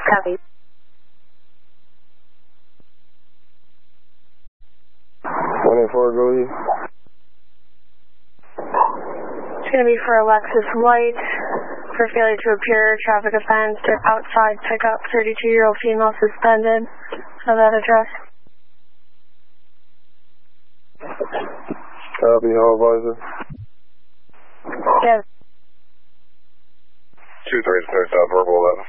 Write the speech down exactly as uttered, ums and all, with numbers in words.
Copy. one eight four, go with you. It's going to be for a Lexus White for failure to appear, traffic offense, outside pickup, thirty-two-year-old female suspended. Have that address? Copy, hall advisor. Yes. two three, start stop, verbal eleven.